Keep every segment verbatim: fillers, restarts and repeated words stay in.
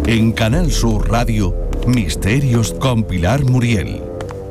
En Canal Sur Radio, Misterios con Pilar Muriel.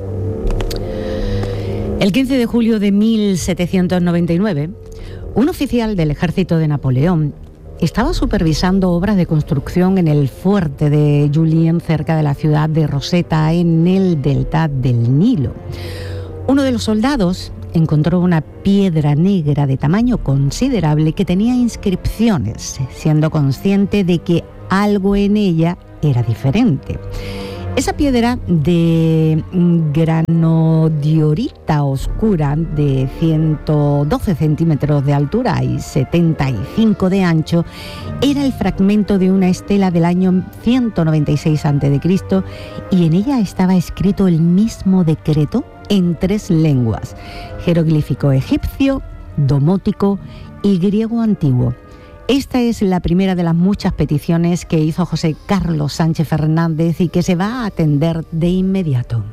El quince de julio de mil setecientos noventa y nueve, un oficial del ejército de Napoleón estaba supervisando obras de construcción en el fuerte de Julien, cerca de la ciudad de Rosetta, en el delta del Nilo. Uno de los soldados encontró una piedra negra de tamaño considerable que tenía inscripciones, siendo consciente de que algo en ella era diferente. Esa piedra de granodiorita oscura de ciento doce centímetros de altura y setenta y cinco de ancho era el fragmento de una estela del año ciento noventa y seis antes de Cristo, y en ella estaba escrito el mismo decreto en tres lenguas: jeroglífico egipcio, domótico y griego antiguo. Esta es la primera de las muchas peticiones que hizo José Carlos Sánchez Fernández y que se va a atender de inmediato.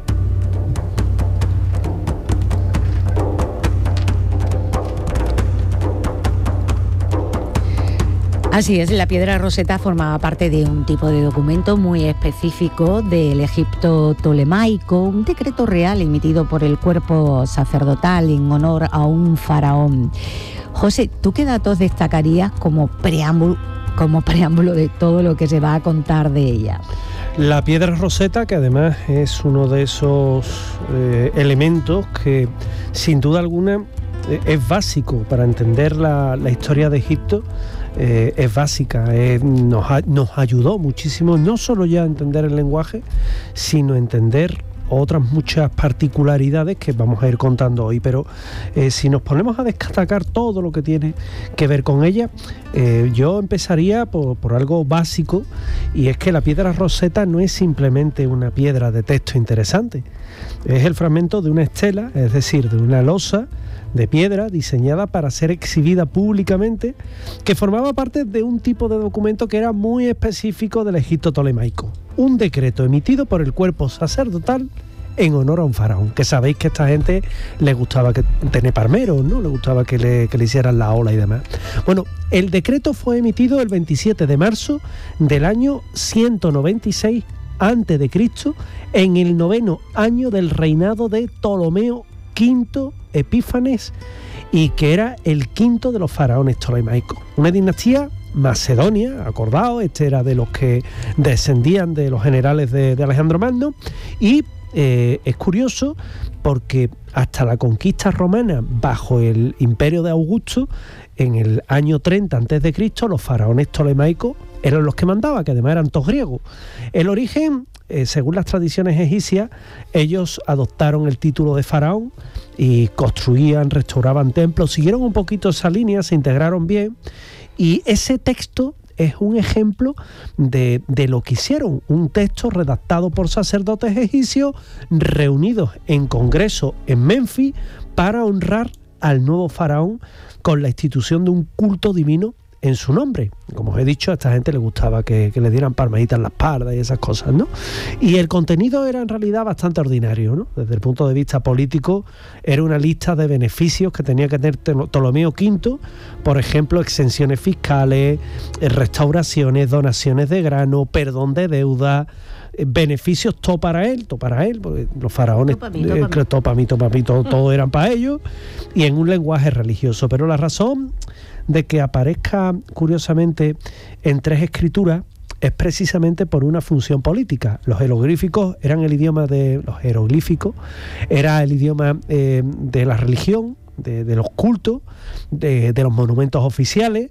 Así es, la piedra Rosetta formaba parte de un tipo de documento muy específico del Egipto tolemaico, un decreto real emitido por el cuerpo sacerdotal en honor a un faraón. José, ¿tú qué datos destacarías como preámbulo, como preámbulo de todo lo que se va a contar de ella? La piedra Rosetta, que además es uno de esos eh, elementos que sin duda alguna eh, es básico para entender la, la historia de Egipto. Eh, es básica, eh, nos, ha, nos ayudó muchísimo, no solo ya a entender el lenguaje, sino a entender otras muchas particularidades que vamos a ir contando hoy. Pero eh, si nos ponemos a destacar todo lo que tiene que ver con ella, eh, yo empezaría por, por algo básico, y es que la piedra Rosetta no es simplemente una piedra de texto interesante, es el fragmento de una estela, es decir, de una losa de piedra diseñada para ser exhibida públicamente, que formaba parte de un tipo de documento que era muy específico del Egipto tolemaico, un decreto emitido por el cuerpo sacerdotal en honor a un faraón, que sabéis que a esta gente le gustaba que, tener parmeros, ¿no? Le gustaba que le, que le hicieran la ola y demás. Bueno, el decreto fue emitido el veintisiete de marzo del año ciento noventa y seis antes de Cristo, en el noveno año del reinado de Ptolomeo quinto Epífanes, y que era el quinto de los faraones tolemaicos, una dinastía macedonia, acordaos, este era de los que descendían de los generales de, de Alejandro Magno, y eh, es curioso porque hasta la conquista romana bajo el imperio de Augusto, en el año treinta antes de Cristo, los faraones tolemaicos eran los que mandaban, que además eran todos griegos. El origen, eh, según las tradiciones egipcias, ellos adoptaron el título de faraón y construían, restauraban templos, siguieron un poquito esa línea, se integraron bien, y ese texto es un ejemplo de, de lo que hicieron, un texto redactado por sacerdotes egipcios reunidos en congreso en Menfis para honrar al nuevo faraón con la institución de un culto divino en su nombre. Como os he dicho, a esta gente le gustaba que, que le dieran palmaditas en la espalda y esas cosas, ¿no? Y el contenido era en realidad bastante ordinario, ¿no? Desde el punto de vista político, era una lista de beneficios que tenía que tener Ptolomeo quinto, por ejemplo, exenciones fiscales, restauraciones, donaciones de grano, perdón de deuda, beneficios todo para él, todo para él, porque los faraones, todo para mí, todo para mí, todo, para mí, todo, todo eran para ellos, y en un lenguaje religioso. Pero la razón de que aparezca curiosamente en tres escrituras es precisamente por una función política. Los jeroglíficos eran el idioma de los jeroglíficos, era el idioma eh, de la religión, de, de los cultos, de, de los monumentos oficiales.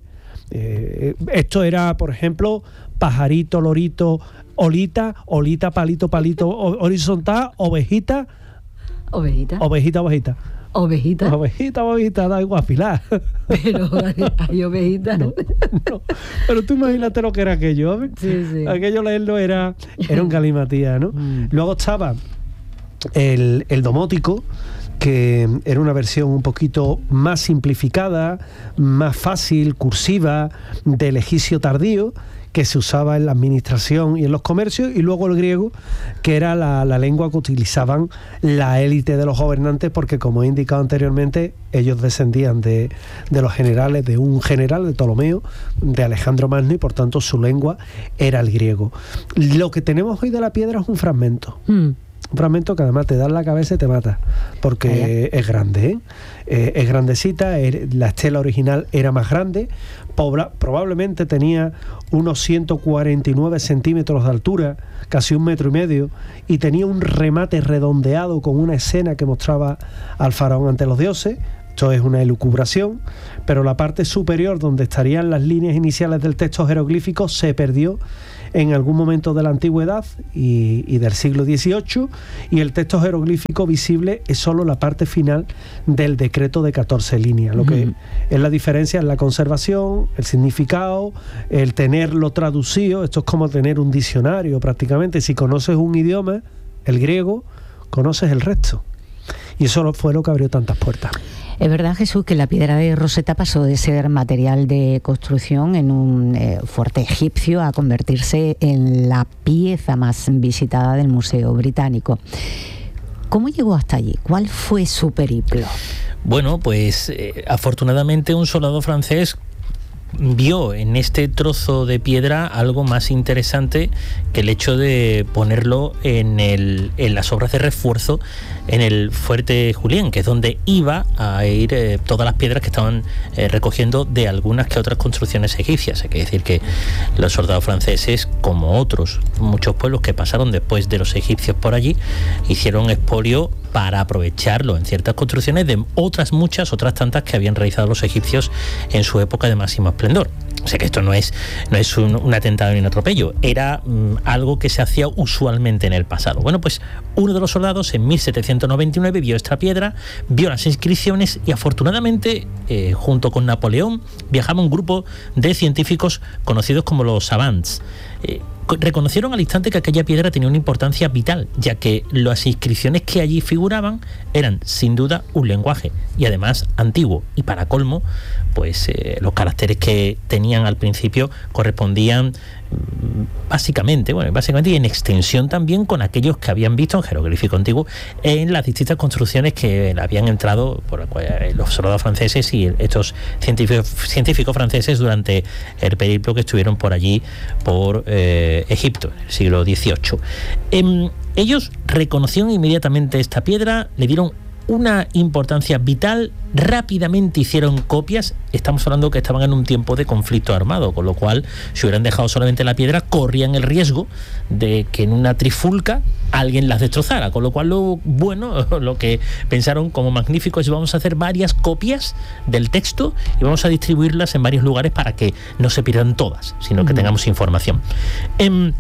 Eh, esto era, por ejemplo, pajarito, lorito, olita, olita, palito, palito, horizontal, ovejita, ovejita, ovejita, ovejita. Ovejita. Ovejita, ovejita, da igual, Pilar. Pero hay ovejitas. No, no. Pero tú imagínate lo que era aquello, ¿sabes? Sí, sí. Aquello leerlo era, era un galimatía, ¿no? Mm. Luego estaba el, el domótico, que era una versión un poquito más simplificada, más fácil, cursiva, del egipcio tardío, que se usaba en la administración y en los comercios, y luego el griego, que era la, la lengua que utilizaban la élite de los gobernantes, porque, como he indicado anteriormente, ellos descendían de, de los generales, de un general, de Ptolomeo, de Alejandro Magno, y por tanto su lengua era el griego. Lo que tenemos hoy de la piedra es un fragmento. Mm. Un fragmento que además te da en la cabeza y te mata, porque es grande, ¿eh? Eh, es grandecita. La estela original era más grande, probablemente tenía unos ciento cuarenta y nueve centímetros de altura, casi un metro y medio, y tenía un remate redondeado con una escena que mostraba al faraón ante los dioses. Esto es una elucubración, pero la parte superior, donde estarían las líneas iniciales del texto jeroglífico, se perdió en algún momento de la antigüedad y, y del siglo dieciocho, y el texto jeroglífico visible es solo la parte final del decreto de catorce líneas. Lo que uh-huh. es la diferencia en la conservación, el significado, el tenerlo traducido. Esto es como tener un diccionario prácticamente. Si conoces un idioma, el griego, conoces el resto. Y eso fue lo que abrió tantas puertas. Es verdad, Jesús, que la piedra de Rosetta pasó de ser material de construcción en un eh, fuerte egipcio a convertirse en la pieza más visitada del Museo Británico. ¿Cómo llegó hasta allí? ¿Cuál fue su periplo? Bueno, pues eh, afortunadamente un soldado francés vio en este trozo de piedra algo más interesante que el hecho de ponerlo en, el, en las obras de refuerzo en el fuerte Julián, que es donde iba a ir eh, todas las piedras que estaban eh, recogiendo de algunas que otras construcciones egipcias. Hay que decir que los soldados franceses, como otros muchos pueblos que pasaron después de los egipcios por allí, hicieron expolio para aprovecharlo en ciertas construcciones de otras muchas, otras tantas que habían realizado los egipcios en su época de máximo esplendor. O sea que esto no es, no es un, un atentado ni un atropello, era mmm, algo que se hacía usualmente en el pasado. Bueno, pues uno de los soldados en mil setecientos noventa y nueve vio esta piedra, vio las inscripciones y afortunadamente, eh, junto con Napoleón, viajaba un grupo de científicos conocidos como los savants. Eh, reconocieron al instante que aquella piedra tenía una importancia vital, ya que las inscripciones que allí figuraban eran sin duda un lenguaje, y además antiguo, y para colmo, pues eh, los caracteres que tenían al principio correspondían básicamente, bueno, básicamente y en extensión también con aquellos que habían visto en jeroglífico antiguo en las distintas construcciones que habían entrado por los soldados franceses y estos científicos, científicos franceses durante el periplo que estuvieron por allí, por eh, Egipto, en el siglo dieciocho. Eh, ellos reconocieron inmediatamente esta piedra, le dieron una importancia vital, rápidamente hicieron copias. Estamos hablando que estaban en un tiempo de conflicto armado, con lo cual, si hubieran dejado solamente la piedra, corrían el riesgo de que en una trifulca alguien las destrozara, con lo cual lo bueno, lo que pensaron como magnífico es: vamos a hacer varias copias del texto y vamos a distribuirlas en varios lugares para que no se pierdan todas, sino que uh-huh. tengamos información. En,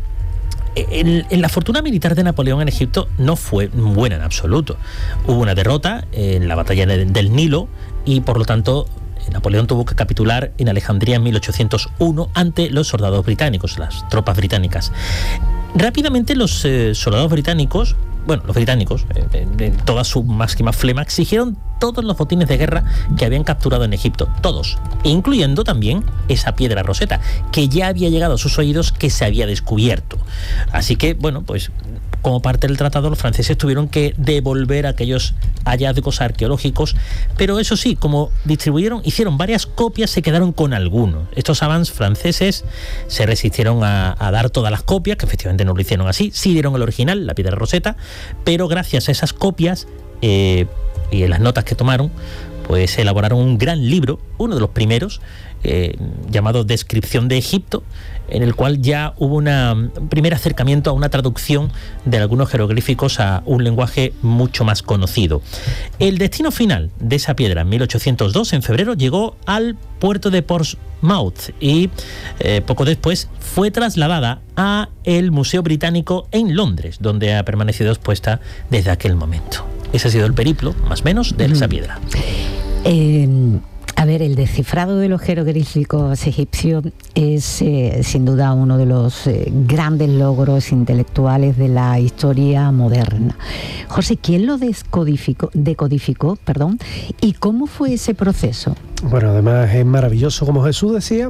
En, en la fortuna militar de Napoleón en Egipto no fue buena en absoluto. Hubo una derrota en la batalla de, del Nilo y por lo tanto Napoleón tuvo que capitular en Alejandría en mil ochocientos uno ante los soldados británicos, las tropas británicas. Rápidamente los eh, soldados británicos, bueno, los británicos, eh, en toda su máxima flema, exigieron todos los botines de guerra que habían capturado en Egipto, todos, incluyendo también esa piedra Rosetta, que ya había llegado a sus oídos, que se había descubierto. Así que, bueno, pues como parte del tratado, los franceses tuvieron que devolver aquellos hallazgos arqueológicos, pero eso sí, como distribuyeron, hicieron varias copias, se quedaron con algunos. Estos savants franceses se resistieron a, a dar todas las copias, que efectivamente no lo hicieron así, sí dieron el original, la piedra Rosetta, pero gracias a esas copias eh, y en las notas que tomaron, pues elaboraron un gran libro, uno de los primeros, eh, llamado Descripción de Egipto, en el cual ya hubo una, un primer acercamiento a una traducción de algunos jeroglíficos a un lenguaje mucho más conocido. El destino final de esa piedra en mil ochocientos dos, en febrero, llegó al puerto de Portsmouth y eh, poco después fue trasladada a el Museo Británico en Londres, donde ha permanecido expuesta desde aquel momento. Ese ha sido el periplo, más o menos, de esa piedra. Eh... A ver, el descifrado de los jeroglíficos egipcios es eh, sin duda uno de los eh, grandes logros intelectuales de la historia moderna. José, ¿quién lo descodificó, decodificó, perdón, y cómo fue ese proceso? Bueno, además es maravilloso, como Jesús decía,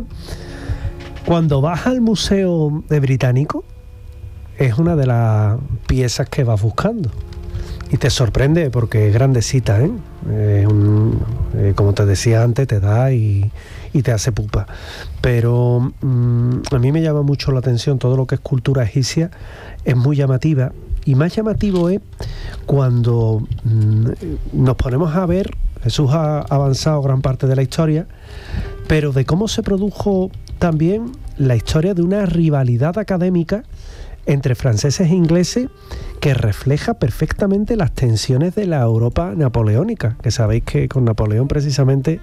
cuando vas al Museo Británico, es una de las piezas que vas buscando. Y te sorprende porque es grandecita, ¿eh? Eh, un, eh, como te decía antes, te da y, y te hace pupa. Pero mmm, a mí me llama mucho la atención todo lo que es cultura egipcia, es muy llamativa. Y más llamativo es cuando mmm, nos ponemos a ver, Jesús ha avanzado gran parte de la historia, pero de cómo se produjo también la historia de una rivalidad académica entre franceses e ingleses que refleja perfectamente las tensiones de la Europa napoleónica, que sabéis que con Napoleón precisamente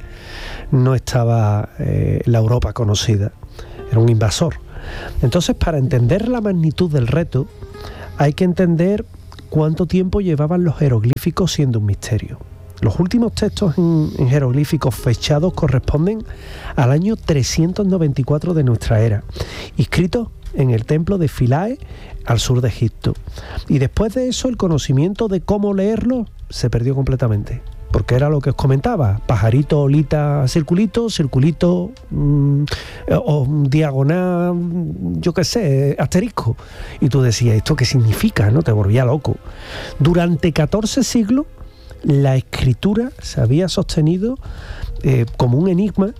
no estaba eh, la Europa conocida, era un invasor. Entonces, para entender la magnitud del reto, hay que entender cuánto tiempo llevaban los jeroglíficos siendo un misterio. Los últimos textos en, en jeroglíficos fechados corresponden al año trescientos noventa y cuatro de nuestra era, inscritos en el templo de Philae, al sur de Egipto. Y después de eso, el conocimiento de cómo leerlo se perdió completamente, porque era lo que os comentaba: pajarito, olita, circulito, circulito, mmm, o diagonal, yo qué sé, asterisco. Y tú decías, ¿esto qué significa? ¿No? Te volvía loco. Durante catorce siglos, la escritura se había sostenido eh, como un enigma,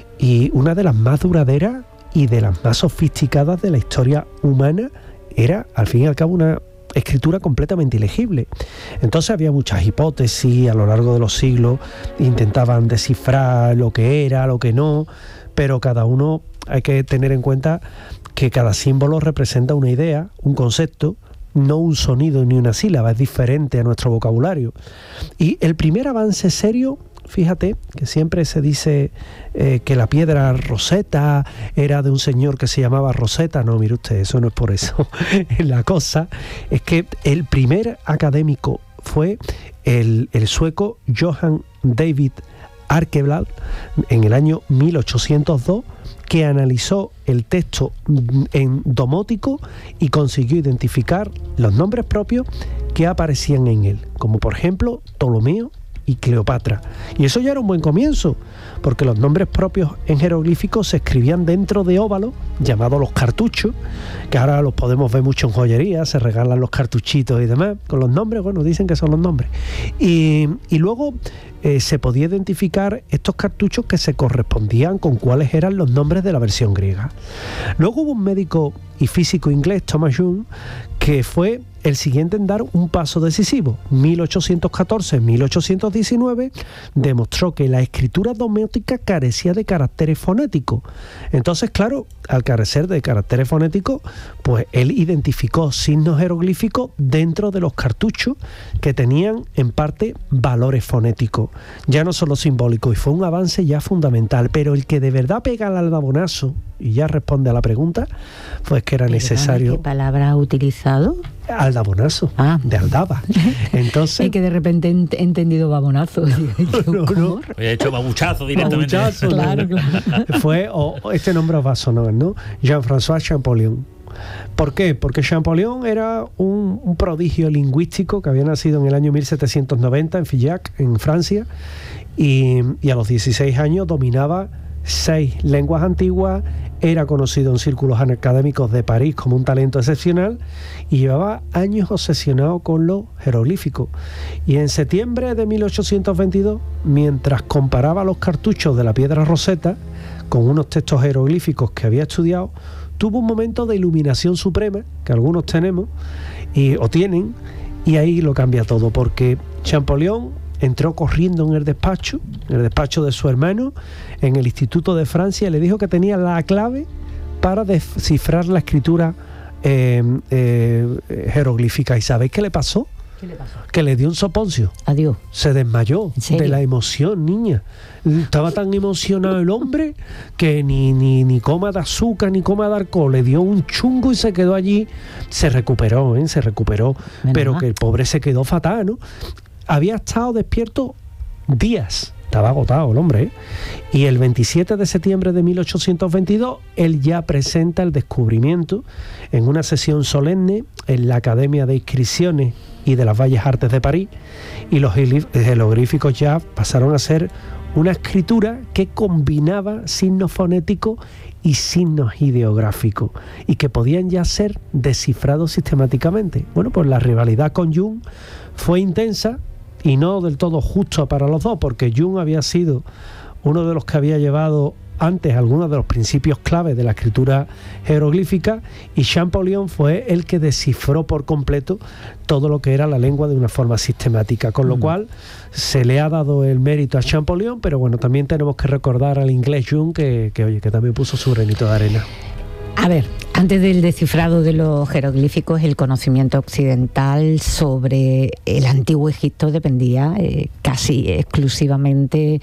y una de las más duraderas y de las más sofisticadas de la historia humana era, al fin y al cabo, una escritura completamente ilegible. Entonces había muchas hipótesis a lo largo de los siglos, intentaban descifrar lo que era, lo que no, pero cada uno, hay que tener en cuenta que cada símbolo representa una idea, un concepto, no un sonido ni una sílaba, es diferente a nuestro vocabulario. Y el primer avance serio, fíjate que siempre se dice eh, que la piedra Rosetta era de un señor que se llamaba Rosetta. No, mire usted, eso no es por eso. La cosa es que el primer académico fue el, el sueco Johann David Arkeblad en el año mil ochocientos dos, que analizó el texto en domótico y consiguió identificar los nombres propios que aparecían en él, como por ejemplo Ptolomeo y Cleopatra. Y eso ya era un buen comienzo, porque los nombres propios en jeroglíficos se escribían dentro de óvalos llamados los cartuchos, que ahora los podemos ver mucho en joyería, se regalan los cartuchitos y demás con los nombres, bueno, dicen que son los nombres. Y, y luego eh, se podía identificar estos cartuchos que se correspondían con cuáles eran los nombres de la versión griega. Luego hubo un médico y físico inglés, Thomas Young, que fue el siguiente en dar un paso decisivo. mil ochocientos catorce a mil ochocientos diecinueve demostró que la escritura domótica carecía de caracteres fonéticos. Entonces, claro, al carecer de caracteres fonéticos, pues él identificó signos jeroglíficos dentro de los cartuchos que tenían en parte valores fonéticos, ya no solo simbólicos, y fue un avance ya fundamental. Pero el que de verdad pega el aldabonazo, y ya responde a la pregunta, pues que era Perdón, necesario... ¿Qué palabra ha utilizado? Aldabonazo, ah. de Aldaba. Entonces... Es que de repente he entendido babonazo. no, no. He hecho babuchazo directamente. Babuchazo, claro, claro. Fue, o, o este nombre os va a sonar, ¿no? Jean-François Champollion. ¿Por qué? Porque Champollion era un, un prodigio lingüístico que había nacido en el año mil setecientos noventa en Figeac, en Francia, y, y a los dieciséis años dominaba seis lenguas antiguas, era conocido en círculos académicos de París como un talento excepcional y llevaba años obsesionado con los jeroglíficos. Y en septiembre de mil ochocientos veintidós, mientras comparaba los cartuchos de la piedra Rosetta con unos textos jeroglíficos que había estudiado, tuvo un momento de iluminación suprema, que algunos tenemos y, o tienen, y ahí lo cambia todo, porque Champollion entró corriendo en el despacho, en el despacho de su hermano, en el Instituto de Francia, y le dijo que tenía la clave para descifrar la escritura eh, eh, jeroglífica. ¿Y sabéis qué le pasó? ¿Qué le pasó? Que le dio un soponcio. Adiós. Se desmayó de la emoción, niña. Estaba tan emocionado el hombre que ni, ni, ni coma de azúcar ni coma de alcohol. Le dio un chungo y se quedó allí. Se recuperó, ¿eh? Se recuperó. Menos pero más. Que el pobre se quedó fatal, ¿no? Había estado despierto días estaba agotado el hombre, ¿eh? Y el veintisiete de septiembre de mil ochocientos veintidós, él ya presenta el descubrimiento en una sesión solemne en la Academia de Inscripciones y de las Bellas Artes de París, y los jeroglíficos ya pasaron a ser una escritura que combinaba signos fonéticos y signos ideográficos, y que podían ya ser descifrados sistemáticamente. Bueno, pues la rivalidad con Jung fue intensa y no del todo justa para los dos, porque Jung había sido uno de los que había llevado antes algunos de los principios claves de la escritura jeroglífica, y Champollion fue el que descifró por completo todo lo que era la lengua de una forma sistemática, con lo mm. cual se le ha dado el mérito a Champollion, pero bueno, también tenemos que recordar al inglés Jung, que, que oye, que también puso su granito de arena. A ver, antes del descifrado de los jeroglíficos, el conocimiento occidental sobre el antiguo Egipto dependía eh, casi exclusivamente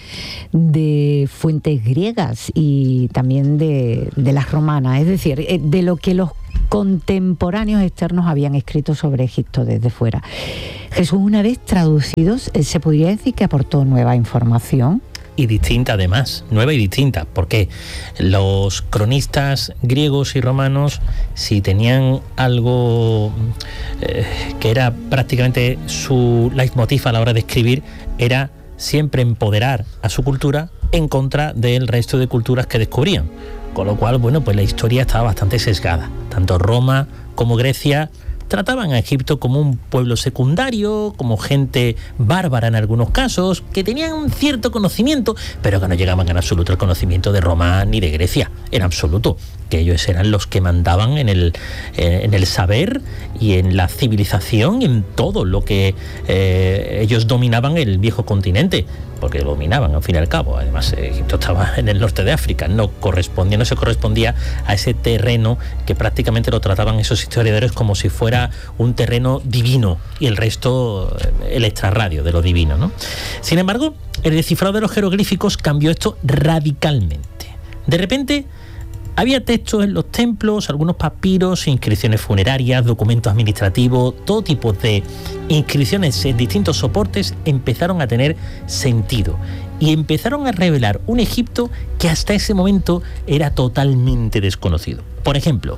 de fuentes griegas y también de, de las romanas, es decir, eh, de lo que los contemporáneos externos habían escrito sobre Egipto desde fuera. Jesús, una vez traducidos, eh, ¿se podría decir que aportó nueva información? Y distinta además, nueva y distinta, porque los cronistas griegos y romanos, si tenían algo eh, que era prácticamente su leitmotiv a la hora de escribir, era siempre empoderar a su cultura en contra del resto de culturas que descubrían. Con lo cual, bueno, pues la historia estaba bastante sesgada. Tanto Roma como Grecia trataban a Egipto como un pueblo secundario, como gente bárbara en algunos casos, que tenían un cierto conocimiento, pero que no llegaban en absoluto al conocimiento de Roma ni de Grecia, en absoluto, que ellos eran los que mandaban en el, eh, en el saber y en la civilización y en todo lo que eh, ellos dominaban el viejo continente, porque lo dominaban al fin y al cabo. Además, Egipto estaba en el norte de África, no correspondía, no se correspondía a ese terreno que prácticamente lo trataban esos historiadores como si fuera un terreno divino y el resto el extrarradio de lo divino, ¿no? Sin embargo, el descifrado de los jeroglíficos cambió esto radicalmente. De repente, había textos en los templos, algunos papiros, inscripciones funerarias, documentos administrativos, todo tipo de inscripciones en distintos soportes empezaron a tener sentido y empezaron a revelar un Egipto que hasta ese momento era totalmente desconocido. Por ejemplo,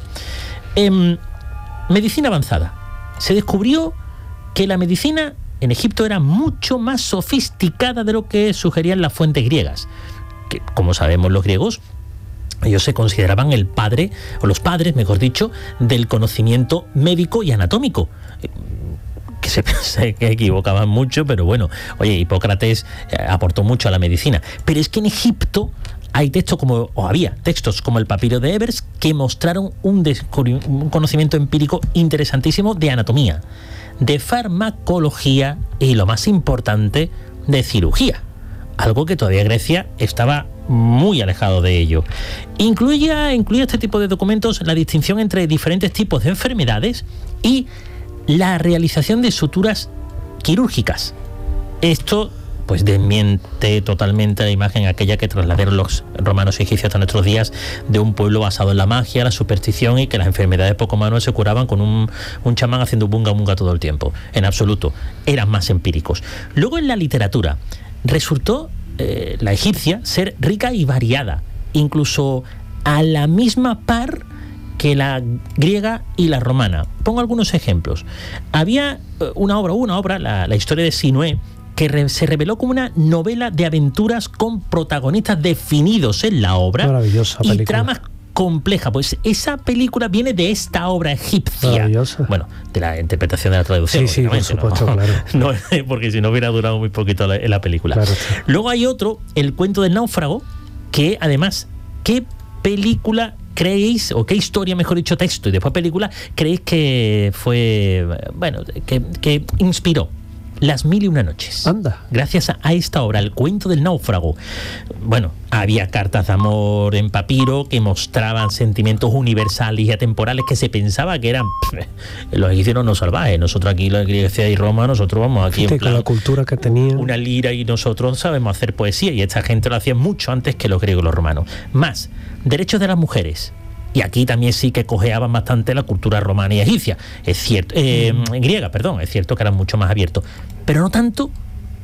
en medicina avanzada, se descubrió que la medicina en Egipto era mucho más sofisticada de lo que sugerían las fuentes griegas, que, como sabemos los griegos, ellos se consideraban el padre, o los padres, mejor dicho, del conocimiento médico y anatómico. Que se, se que equivocaban mucho, pero bueno, oye, Hipócrates aportó mucho a la medicina. Pero es que en Egipto hay textos como, o había textos como el papiro de Ebers, que mostraron un, un conocimiento empírico interesantísimo de anatomía, de farmacología y, lo más importante, de cirugía. Algo que todavía Grecia estaba muy alejado de ello. Incluía, incluía este tipo de documentos la distinción entre diferentes tipos de enfermedades y la realización de suturas quirúrgicas. Esto pues desmiente totalmente la imagen aquella que trasladaron los romanos y egipcios hasta nuestros días de un pueblo basado en la magia, la superstición y que las enfermedades poco manuales se curaban con un, un chamán haciendo bunga bunga todo el tiempo. En absoluto, eran más empíricos. Luego, en la literatura, resultó eh, la egipcia ser rica y variada, incluso a la misma par que la griega y la romana. Pongo algunos ejemplos. Había una obra, una obra, la, la historia de Sinué, que re, se reveló como una novela de aventuras con protagonistas definidos en la obra. Maravillosa y película. Tramas complejas. Pues esa película viene de esta obra egipcia. Maravillosa. Bueno, de la interpretación de la traducción. Sí, sí, por supuesto, ¿no? Claro. No, porque si no hubiera durado muy poquito la, la película. Claro, sí. Luego hay otro, El cuento del náufrago, que además, ¿qué película creéis, o qué historia, mejor dicho, texto y después película, creéis que fue, bueno, que, que inspiró Las mil y una noches? Anda. Gracias a, a esta obra, El cuento del náufrago. Bueno, había cartas de amor en papiro que mostraban sentimientos universales y atemporales que se pensaba que eran pff, los egipcios no salvajes. Nosotros aquí, la Grecia y Roma, nosotros vamos aquí Fíjate, en plan, con la cultura que tenían, una lira, y nosotros sabemos hacer poesía, y esta gente lo hacía mucho antes que los griegos y los romanos. Más, derechos de las mujeres. Y aquí también sí que cojeaban bastante la cultura romana y egipcia. Es cierto, eh, griega, perdón, es cierto que eran mucho más abiertos, pero no tanto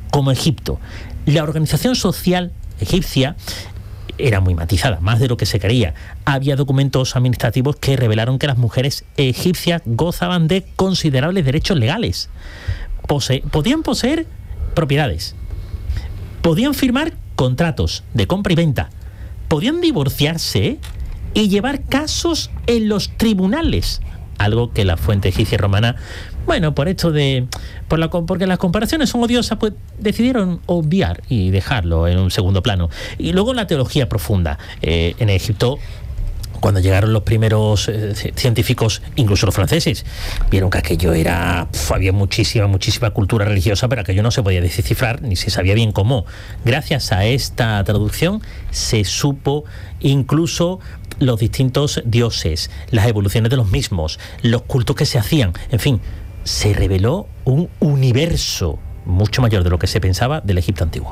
como Egipto. La organización social egipcia era muy matizada, más de lo que se creía. Había documentos administrativos que revelaron que las mujeres egipcias gozaban de considerables derechos legales. Pose- podían poseer propiedades, podían firmar contratos de compra y venta, podían divorciarse y llevar casos en los tribunales, algo que la fuente egipcia y romana, bueno, por esto de por la, porque las comparaciones son odiosas, pues decidieron obviar y dejarlo en un segundo plano. Y luego la teología profunda. Eh, en Egipto, cuando llegaron los primeros eh, científicos, incluso los franceses, vieron que aquello era... Pf, había muchísima, muchísima cultura religiosa, pero aquello no se podía descifrar, ni se sabía bien cómo. Gracias a esta traducción se supo incluso los distintos dioses, las evoluciones de los mismos, los cultos que se hacían, en fin, se reveló un universo mucho mayor de lo que se pensaba del Egipto antiguo.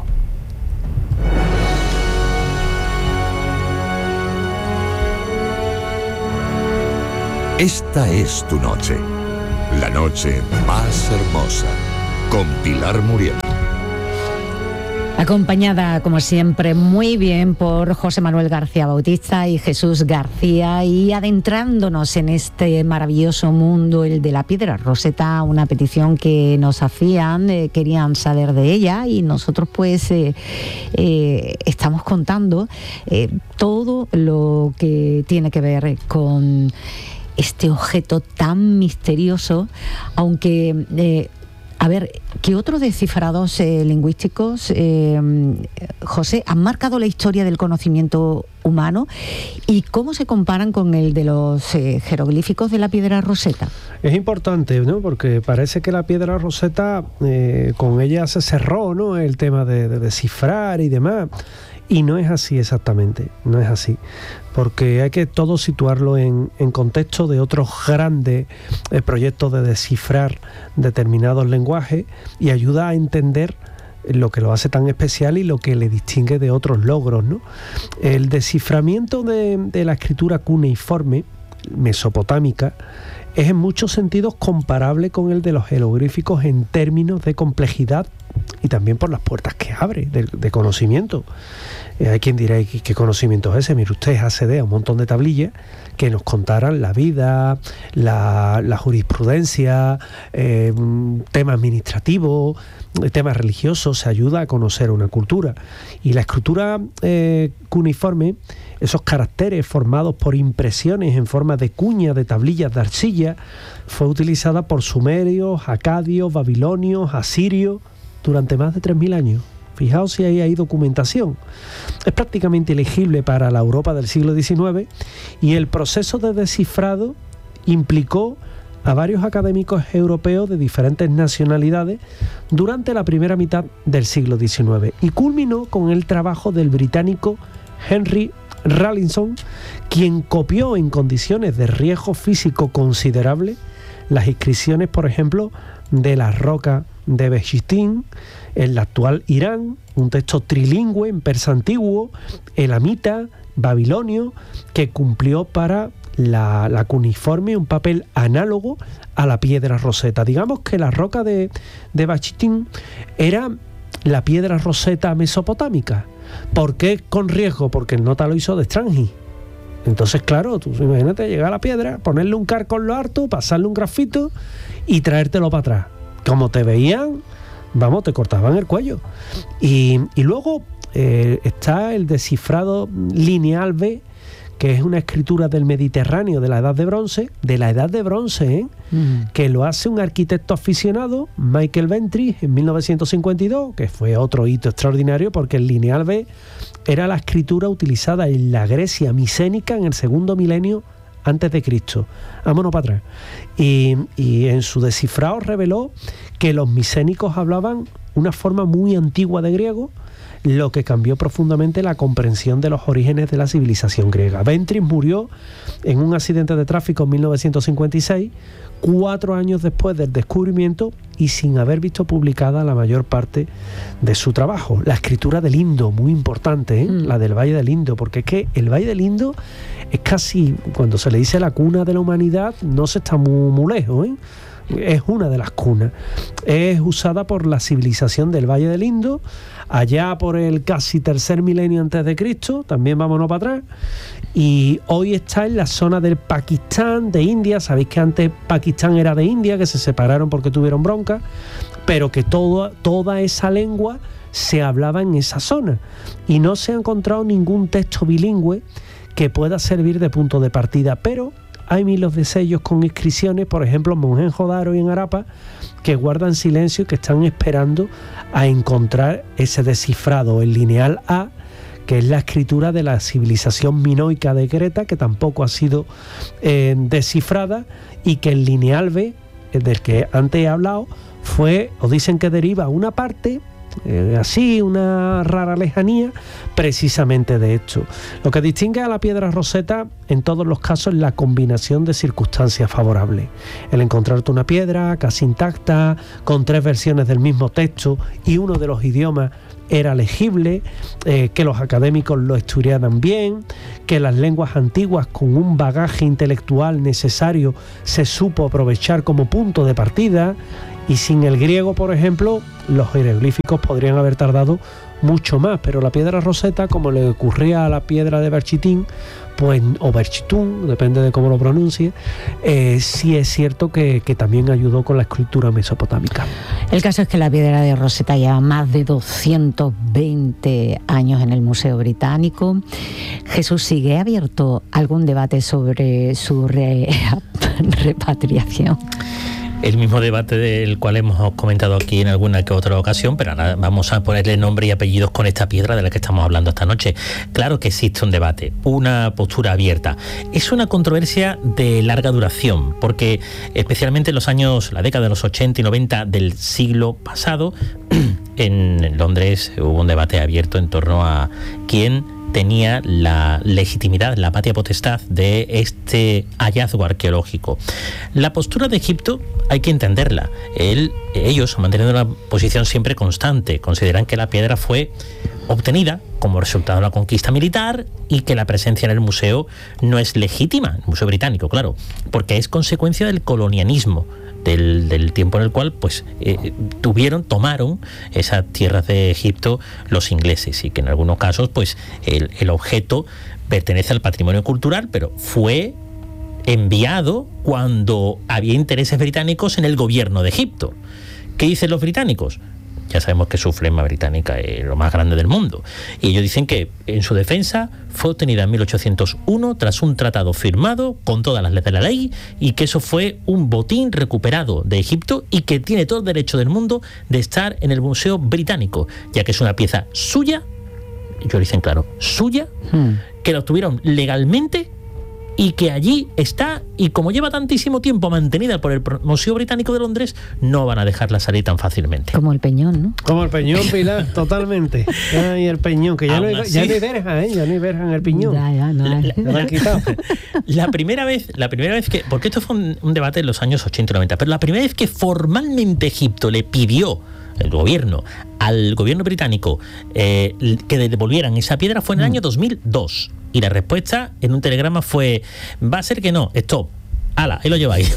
Esta es tu noche, la noche más hermosa, con Pilar Muriel. Acompañada, como siempre, muy bien por José Manuel García Bautista y Jesús García, y adentrándonos en este maravilloso mundo, el de la piedra roseta, una petición que nos hacían, eh, querían saber de ella, y nosotros pues eh, eh, estamos contando eh, todo lo que tiene que ver con este objeto tan misterioso, aunque... Eh, A ver, ¿qué otros descifrados eh, lingüísticos, eh, José, han marcado la historia del conocimiento humano y cómo se comparan con el de los eh, jeroglíficos de la piedra roseta? Es importante, ¿no? Porque parece que la piedra roseta, eh, con ella se cerró, ¿no?, el tema de, de descifrar y demás. Y no es así exactamente, no es así, porque hay que todo situarlo en, en contexto de otros grandes eh, proyectos de descifrar determinados lenguajes, y ayuda a entender lo que lo hace tan especial y lo que le distingue de otros logros, ¿no? El desciframiento de, de la escritura cuneiforme mesopotámica es en muchos sentidos comparable con el de los jeroglíficos en términos de complejidad y también por las puertas que abre de, de conocimiento. Eh, hay quien dirá, ¿qué, qué conocimiento es ese? Mire usted, accede a un montón de tablillas que nos contaran la vida, la, la jurisprudencia, eh, temas administrativos, temas religiosos. Se ayuda a conocer una cultura. Y la escritura eh, cuneiforme, esos caracteres formados por impresiones en forma de cuña, de tablillas de arcilla, fue utilizada por sumerios, acadios, babilonios, asirios durante más de tres mil años. Fijaos si ahí hay documentación. Es prácticamente ilegible para la Europa del siglo diecinueve, y el proceso de descifrado implicó a varios académicos europeos de diferentes nacionalidades durante la primera mitad del siglo diecinueve, y culminó con el trabajo del británico Henry Rawlinson, quien copió en condiciones de riesgo físico considerable las inscripciones, por ejemplo, de la roca de Bejitín, en la actual Irán, un texto trilingüe en persa antiguo, elamita, babilonio, que cumplió para la, la cuneiforme un papel análogo a la piedra roseta. Digamos que la roca de, de Bejitín era la piedra roseta mesopotámica. ¿Por qué con riesgo? Porque el nota lo hizo de Strange. Entonces, claro, tú imagínate llegar a la piedra, ponerle un carco en lo harto, pasarle un grafito y traértelo para atrás. Como te veían, vamos, te cortaban el cuello. Y, y luego eh, está el descifrado lineal B, que es una escritura del Mediterráneo de la Edad de Bronce, de la Edad de Bronce, ¿eh? Mm. que lo hace un arquitecto aficionado, Michael Ventris, en mil novecientos cincuenta y dos, que fue otro hito extraordinario, porque el lineal B era la escritura utilizada en la Grecia micénica en el segundo milenio antes de Cristo. Vámonos para atrás. Y, y en su descifrado reveló que los micénicos hablaban una forma muy antigua de griego, lo que cambió profundamente la comprensión de los orígenes de la civilización griega. Ventris murió en un accidente de tráfico en mil novecientos cincuenta y seis, cuatro años después del descubrimiento y sin haber visto publicada la mayor parte de su trabajo. La escritura del Indo, muy importante, ¿eh? mm. la del Valle del Indo, porque es que el Valle del Indo es casi, cuando se le dice la cuna de la humanidad, no se está muy, muy lejos, ¿eh? es una de las cunas. Es usada por la civilización del Valle del Indo, allá por el casi tercer milenio antes de Cristo, también vámonos para atrás, y hoy está en la zona del Pakistán, de India. Sabéis que antes Pakistán era de India, que se separaron porque tuvieron bronca, pero que todo, toda esa lengua se hablaba en esa zona, y no se ha encontrado ningún texto bilingüe que pueda servir de punto de partida, pero hay miles de sellos con inscripciones, por ejemplo en Mohenjo-Daro y en Harappa, que guardan silencio y que están esperando a encontrar ese descifrado, el lineal A, que es la escritura de la civilización minoica de Creta, que tampoco ha sido eh, descifrada, y que el lineal B, del que antes he hablado, fue, o dicen que deriva una parte, eh, así, una rara lejanía, precisamente de esto. Lo que distingue a la piedra Rosetta en todos los casos es la combinación de circunstancias favorables. El encontrarte una piedra casi intacta, con tres versiones del mismo texto y uno de los idiomas era legible, eh, que los académicos lo estudiaran bien, que las lenguas antiguas con un bagaje intelectual necesario se supo aprovechar como punto de partida, y sin el griego, por ejemplo, los jeroglíficos podrían haber tardado mucho más, pero la piedra Rosetta, como le ocurría a la piedra de Berchitín, pues, o Berchitún, depende de cómo lo pronuncie, eh, sí es cierto que, que también ayudó con la escritura mesopotámica. El caso es que la piedra de Rosetta lleva más de doscientos veinte años en el Museo Británico. Jesús, ¿sigue abierto algún debate sobre su re- repatriación? El mismo debate del cual hemos comentado aquí en alguna que otra ocasión, pero ahora vamos a ponerle nombre y apellidos con esta piedra de la que estamos hablando esta noche. Claro que existe un debate, una postura abierta. Es una controversia de larga duración, porque especialmente en los años, la década de los ochenta y noventa del siglo pasado, en Londres hubo un debate abierto en torno a quién tenía la legitimidad, la patria potestad de este hallazgo arqueológico. La postura de Egipto hay que entenderla. Él, ellos han mantenido una posición siempre constante. Consideran que la piedra fue obtenida como resultado de la conquista militar y que la presencia en el museo no es legítima, el Museo Británico, claro, porque es consecuencia del colonialismo. Del, del tiempo en el cual pues eh, tuvieron, tomaron esas tierras de Egipto los ingleses, y que en algunos casos pues el, el objeto pertenece al patrimonio cultural, pero fue enviado cuando había intereses británicos en el gobierno de Egipto. ¿Qué dicen los británicos? Ya sabemos que su flema británica es lo más grande del mundo, y ellos dicen que en su defensa fue obtenida en mil ochocientos uno tras un tratado firmado con todas las leyes de la ley, y que eso fue un botín recuperado de Egipto y que tiene todo el derecho del mundo de estar en el Museo Británico, ya que es una pieza suya, ellos dicen claro, suya, hmm. que la obtuvieron legalmente y que allí está, y como lleva tantísimo tiempo mantenida por el Museo Británico de Londres, no van a dejarla salir tan fácilmente. Como el Peñón, ¿no? Como el Peñón, Pilar, totalmente. Ay, el Peñón, que ya, no hay, ya no hay verja, ¿eh? Ya no hay verja en el Peñón. Ya, ya, no. La, la, la, han quitado. la primera vez, la primera vez que, porque esto fue un, un debate en los años ochenta y noventa, pero la primera vez que formalmente Egipto le pidió, el gobierno, al gobierno británico eh, que devolvieran esa piedra fue en el mm. año dos mil dos. Y la respuesta en un telegrama fue: va a ser que no, stop, ala, ahí lo lleváis.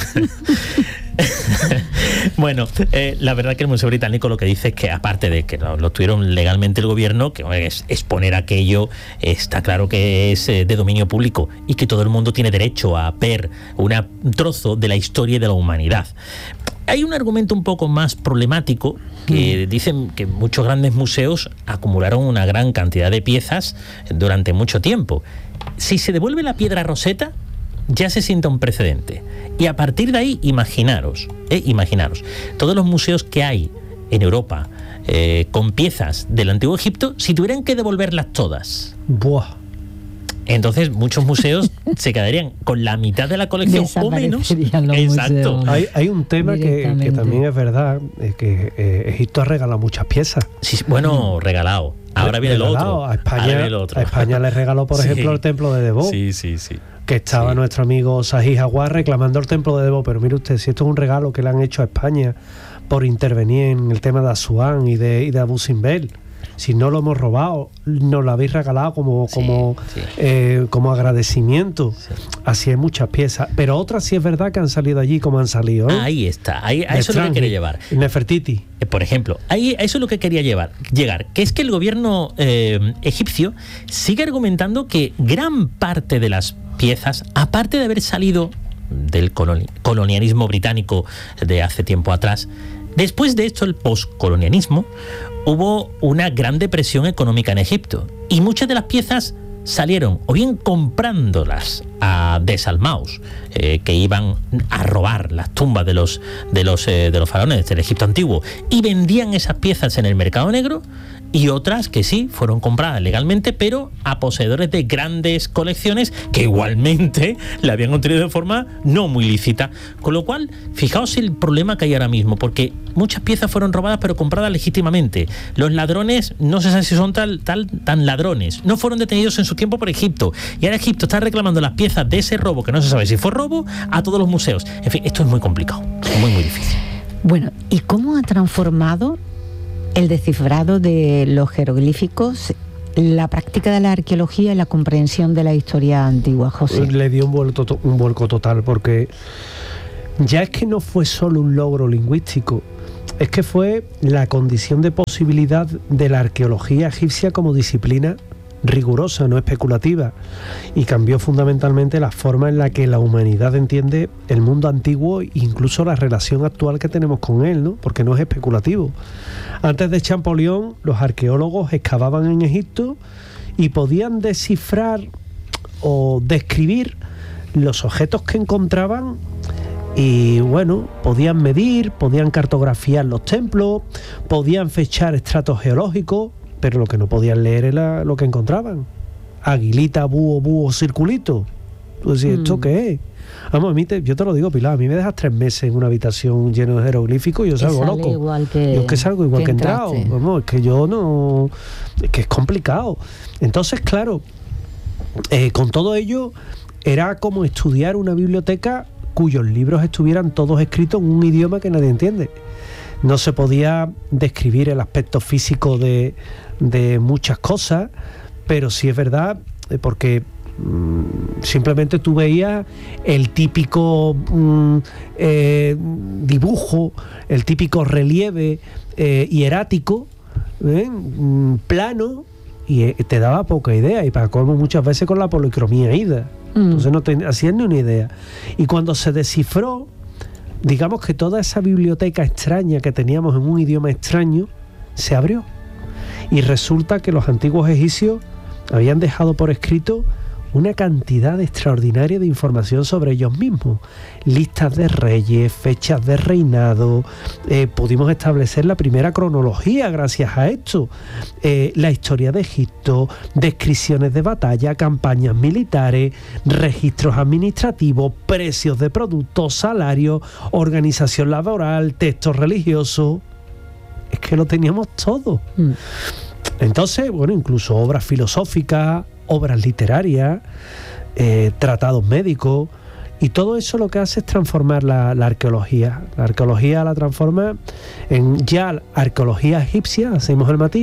Bueno, eh, la verdad que el Museo Británico lo que dice es que, aparte de que lo, lo tuvieron legalmente el gobierno, que es exponer aquello, está claro que es eh, de dominio público y que todo el mundo tiene derecho a ver una, un trozo de la historia de la humanidad. Hay un argumento un poco más problemático, que mm. dicen que muchos grandes museos acumularon una gran cantidad de piezas durante mucho tiempo. Si se devuelve la piedra Rosetta, ya se sienta un precedente. Y a partir de ahí, imaginaros, eh, imaginaros, todos los museos que hay en Europa eh, con piezas del Antiguo Egipto, si tuvieran que devolverlas todas. Buah. Entonces muchos museos se quedarían con la mitad de la colección o menos. Exacto. Hay, hay un tema que, que también es verdad, es que eh, Egipto ha regalado muchas piezas. Sí, bueno, regalado. Ahora viene regalado. lo otro. A España, el otro. A España le regaló, por sí. ejemplo, el templo de Debo. Sí, sí, sí. Que estaba sí. nuestro amigo Sahih Aguar reclamando el templo de Debo. Pero mire usted, si esto es un regalo que le han hecho a España por intervenir en el tema de Asuán y de, y de Abu Simbel, si no lo hemos robado, nos lo habéis regalado como, Sí, como, sí. eh, como agradecimiento. Sí. Así hay muchas piezas, pero otras sí es verdad que han salido allí como han salido, ¿eh? Ahí está, ahí, a eso es lo que quería llevar. Nefertiti. Eh, Por ejemplo, ahí, a eso es lo que quería llevar, llegar, que es que el gobierno eh, egipcio sigue argumentando que gran parte de las piezas, aparte de haber salido del coloni- colonialismo británico de hace tiempo atrás, después de esto, el postcolonialismo, hubo una gran depresión económica en Egipto y muchas de las piezas salieron o bien comprándolas a desalmaos eh, que iban a robar las tumbas de los de los eh, de los faraones del Egipto antiguo y vendían esas piezas en el mercado negro, y otras que sí fueron compradas legalmente, pero a poseedores de grandes colecciones que igualmente la habían obtenido de forma no muy lícita. Con lo cual, fijaos el problema que hay ahora mismo, porque muchas piezas fueron robadas pero compradas legítimamente. Los ladrones, no se sabe si son tal, tal, tan ladrones, no fueron detenidos en su tiempo por Egipto, y ahora Egipto está reclamando las piezas de ese robo, que no se sabe si fue robo, a todos los museos. En fin, esto es muy complicado, muy muy difícil. Bueno, ¿y cómo ha transformado el descifrado de los jeroglíficos la práctica de la arqueología y la comprensión de la historia antigua, José? Le dio un vuelco, un vuelco total, porque ya es que no fue solo un logro lingüístico, es que fue la condición de posibilidad de la arqueología egipcia como disciplina rigurosa, no especulativa, y cambió fundamentalmente la forma en la que la humanidad entiende el mundo antiguo e incluso la relación actual que tenemos con él, ¿no? Porque no es especulativo. Antes de Champollion, los arqueólogos excavaban en Egipto y podían descifrar o describir los objetos que encontraban, y bueno, podían medir, podían cartografiar los templos, podían fechar estratos geológicos, pero lo que no podían leer era lo que encontraban. Aguilita, búho, búho, circulito. Tú decías, ¿esto mm. qué es? Vamos, a mí te, yo te lo digo, Pilar, a mí me dejas tres meses en una habitación llena de jeroglíficos y yo salgo loco. Igual que, yo es que salgo igual que, que he entrado. entraste. Vamos, es que yo no... Es que es complicado. Entonces, claro, eh, con todo ello, era como estudiar una biblioteca cuyos libros estuvieran todos escritos en un idioma que nadie entiende. No se podía describir el aspecto físico de, de muchas cosas, pero sí es verdad, porque mmm, simplemente tú veías el típico mmm, eh, dibujo, el típico relieve eh, hierático, ¿eh? mmm, plano, y eh, te daba poca idea, y para colmo muchas veces con la policromía ida. Mm. Entonces no te hacías ni una idea. Y cuando se descifró, digamos que toda esa biblioteca extraña que teníamos en un idioma extraño se abrió, y resulta que los antiguos egipcios habían dejado por escrito una cantidad extraordinaria de información sobre ellos mismos, listas de reyes, fechas de reinado, eh, pudimos establecer la primera cronología gracias a esto, eh, la historia de Egipto, descripciones de batalla, campañas militares, registros administrativos, precios de productos, salarios, organización laboral, textos religiosos. Es que lo teníamos todo. Mm. Entonces, bueno, incluso obras filosóficas, obras literarias, eh, tratados médicos, y todo eso lo que hace es transformar la, la arqueología. La arqueología la transforma en ya arqueología egipcia, hacemos el matiz,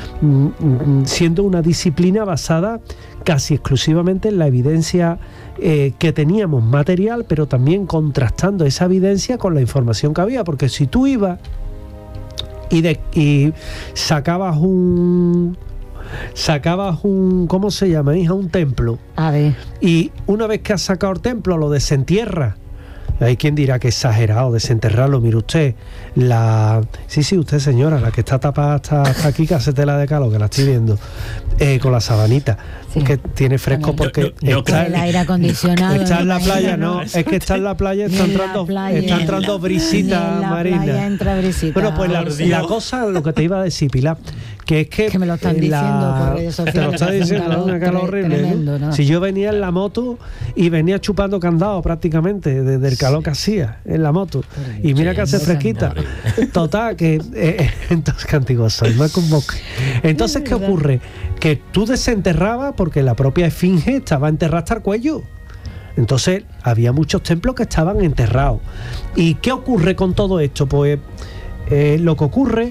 siendo una disciplina basada casi exclusivamente en la evidencia eh, que teníamos material, pero también contrastando esa evidencia con la información que había, porque si tú ibas y, de, y sacabas un... sacabas un, ¿cómo se llama, hija? Un templo. A ver. Y una vez que has sacado el templo, lo desentierras. Hay quien dirá que exagerado desenterrarlo. Mire usted, la... Sí, sí, usted, señora, la que está tapada hasta, hasta aquí, que hace tela de calor, que la estoy viendo, eh, con la sabanita, sí. Que tiene fresco porque... No, no, está, el aire acondicionado. Está en la playa, no, es que está en la playa, está entrando, playa, está entrando brisita marina. Playa entra brisita. Bueno, pues la, la cosa, lo que te iba a decir, Pilar, que es que... Que me lo están la, diciendo por redes sociales. Te lo está diciendo, calor, una calor horrible. Tremendo, ¿no? Si yo venía en la moto y venía chupando candado prácticamente desde el calor que hacía en la moto, y mira que hace fresquita. Total, que eh, entonces que antiguo soy, más que un bosque. Entonces, ¿qué ocurre? Que tú desenterrabas porque la propia esfinge estaba enterrada hasta el cuello. Entonces había muchos templos que estaban enterrados. ¿Y qué ocurre con todo esto? Pues eh, lo que ocurre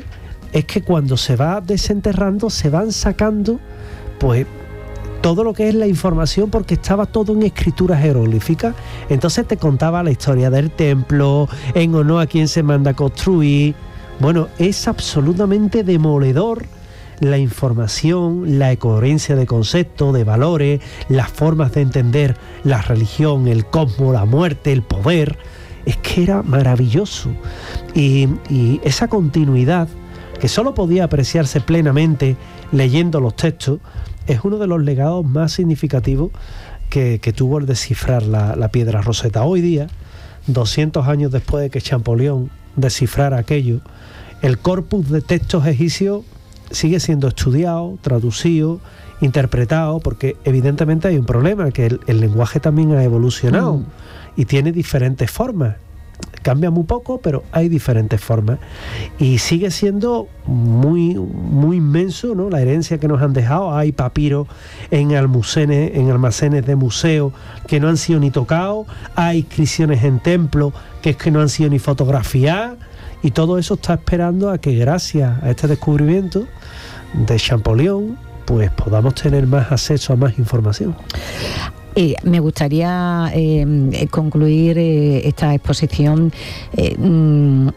es que cuando se va desenterrando se van sacando pues todo lo que es la información, porque estaba todo en escritura jeroglífica. Entonces te contaba la historia del templo, en honor a quién se manda a construir. Bueno, es absolutamente demoledor la información, la coherencia de conceptos, de valores, las formas de entender la religión, el cosmos, la muerte, el poder. Es que era maravilloso. Y, y esa continuidad, que solo podía apreciarse plenamente leyendo los textos, es uno de los legados más significativos que, que tuvo el descifrar la, la piedra Roseta. Hoy día, doscientos años después de que Champollion descifrara aquello, el corpus de textos egipcios sigue siendo estudiado, traducido, interpretado, porque evidentemente hay un problema, que el, el lenguaje también ha evolucionado mm. y tiene diferentes formas. Cambia muy poco, pero hay diferentes formas. Y sigue siendo muy, muy inmenso, ¿no?, la herencia que nos han dejado. Hay papiros en almacenes, en almacenes de museos que no han sido ni tocados. Hay inscripciones en templos que es que no han sido ni fotografiadas. Y todo eso está esperando a que, gracias a este descubrimiento de Champollion, pues podamos tener más acceso a más información. Eh, me gustaría eh, concluir eh, esta exposición eh, mm,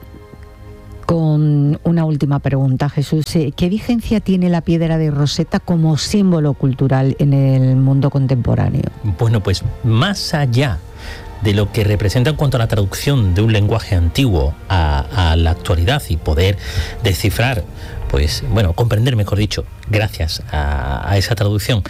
con una última pregunta, Jesús. ¿Qué vigencia tiene la piedra de Roseta como símbolo cultural en el mundo contemporáneo? Bueno, pues más allá de lo que representa en cuanto a la traducción de un lenguaje antiguo a, a la actualidad y poder descifrar, pues bueno, comprender, mejor dicho, gracias a, a esa traducción,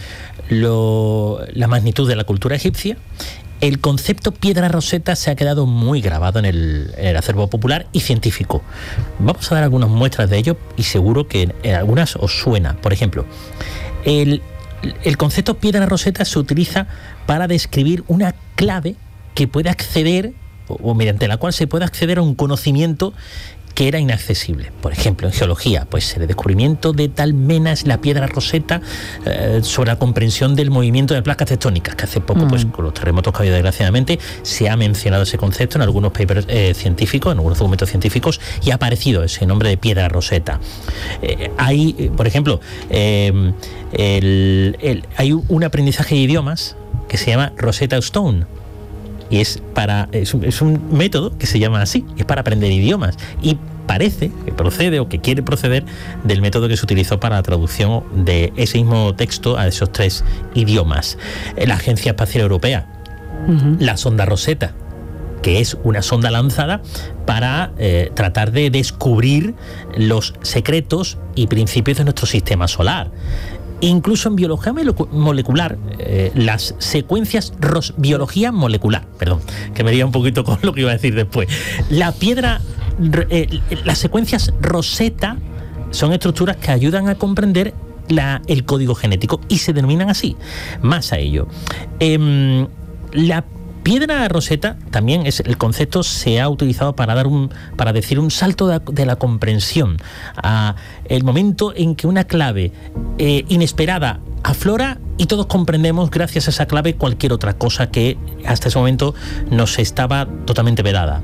lo, la magnitud de la cultura egipcia, el concepto piedra roseta se ha quedado muy grabado en el, en el acervo popular y científico. Vamos a dar algunas muestras de ello y seguro que en, en algunas os suena. Por ejemplo, el, el concepto piedra roseta se utiliza para describir una clave que puede acceder, o, o mediante la cual se puede acceder a un conocimiento que era inaccesible. Por ejemplo, en geología, pues el descubrimiento de tal mena es la piedra roseta eh, sobre la comprensión del movimiento de placas tectónicas, que hace poco, mm. pues con los terremotos que ha habido desgraciadamente, se ha mencionado ese concepto en algunos papers eh, científicos, en algunos documentos científicos, y ha aparecido ese nombre de piedra roseta. Eh, hay, eh, por ejemplo, eh, el, el, hay un aprendizaje de idiomas que se llama Rosetta Stone. Y es para es un, es un método que se llama así, es para aprender idiomas. Y parece que procede o que quiere proceder del método que se utilizó para la traducción de ese mismo texto a esos tres idiomas. La Agencia Espacial Europea, uh-huh. la sonda Rosetta, que es una sonda lanzada para eh, tratar de descubrir los secretos y principios de nuestro sistema solar. Incluso en biología molecular, eh, las secuencias ros, biología molecular, perdón, que me diga un poquito con lo que iba a decir después. La piedra, eh, las secuencias Rosetta son estructuras que ayudan a comprender la, el código genético y se denominan así. Más a ello, eh, la piedra Rosetta también es el concepto se ha utilizado para dar un para decir un salto de, de la comprensión a el momento en que una clave eh, inesperada aflora y todos comprendemos gracias a esa clave cualquier otra cosa que hasta ese momento nos estaba totalmente vedada.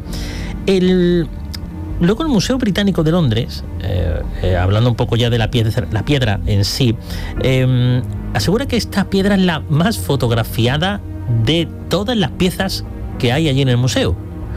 El Luego el Museo Británico de Londres, eh, eh, hablando un poco ya de la piedra, la piedra en sí, eh, asegura que esta piedra es la más fotografiada de todas las piezas que hay allí en el museo.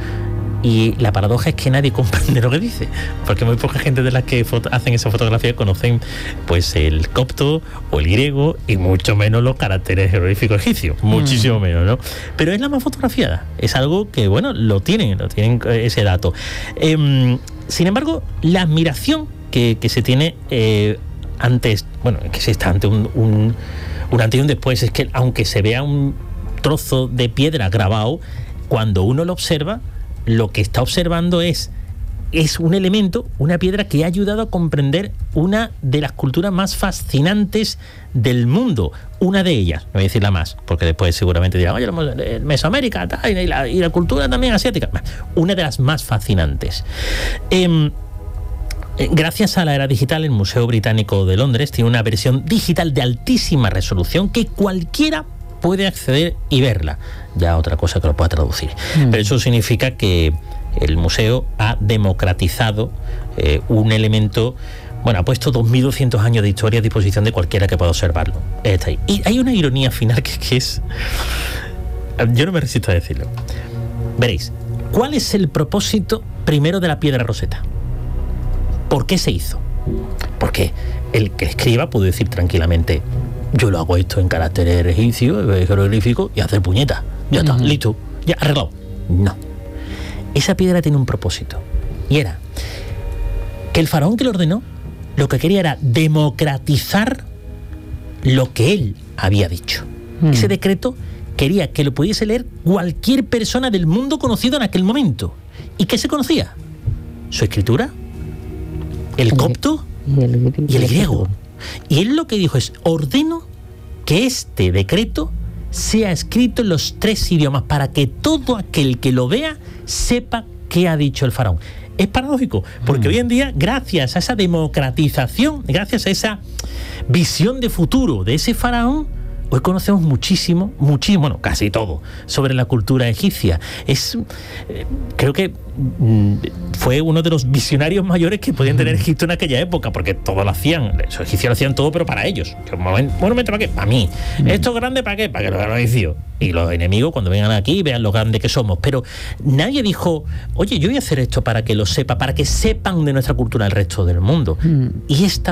Y la paradoja es que nadie comprende lo que dice, porque muy poca gente de las que foto- hacen esa fotografía conocen pues el copto o el griego y mucho menos los caracteres jeroglíficos egipcios, muchísimo mm. menos, ¿no? Pero es la más fotografiada, es algo que, bueno, lo tienen, lo tienen ese dato. Eh, sin embargo, la admiración que, que se tiene eh, antes, bueno, que se está ante un, un, un antes y un después, es que aunque se vea un trozo de piedra grabado, cuando uno lo observa, lo que está observando es, es un elemento, una piedra que ha ayudado a comprender una de las culturas más fascinantes del mundo. Una de ellas, no voy a decir la más, porque después seguramente dirán, oye, Mesoamérica tal, y, la, y la cultura también asiática. Una de las más fascinantes. Eh, Gracias a la era digital, el Museo Británico de Londres tiene una versión digital de altísima resolución que cualquiera puede acceder y verla. Ya otra cosa que lo pueda traducir. Mm. Pero eso significa que el museo ha democratizado eh, un elemento Bueno, ha puesto dos mil doscientos años de historia a disposición de cualquiera que pueda observarlo. Está ahí. Y hay una ironía final que, que es... Yo no me resisto a decirlo. Veréis, ¿cuál es el propósito primero de la piedra Rosetta? ¿Por qué se hizo? Porque el que escriba puede decir tranquilamente, yo lo hago esto en carácter egipcio, jeroglífico, y hacer puñeta. Ya está, uh-huh. listo, ya arreglado. No. Esa piedra tiene un propósito. Y era que el faraón que lo ordenó, lo que quería era democratizar lo que él había dicho. Mm. Ese decreto quería que lo pudiese leer cualquier persona del mundo conocido en aquel momento. ¿Y qué se conocía? Su escritura, el copto y el, y el griego. Y él lo que dijo es, ordeno que este decreto sea escrito en los tres idiomas para que todo aquel que lo vea sepa qué ha dicho el faraón. Es paradójico, porque mm. hoy en día, gracias a esa democratización, gracias a esa visión de futuro de ese faraón, hoy conocemos muchísimo, muchísimo, bueno, casi todo, sobre la cultura egipcia. Es, eh, creo que mm, fue uno de los visionarios mayores que podían tener Egipto en aquella época, porque todo lo hacían, los egipcios lo hacían todo, pero para ellos. Un monumento, ¿para qué? Para mí. Mm. ¿Esto es grande para qué? Para que lo hagan los egipcios. Y los enemigos, cuando vengan aquí, vean lo grande que somos. Pero nadie dijo, oye, yo voy a hacer esto para que lo sepa, para que sepan de nuestra cultura el resto del mundo. Mm. Y esta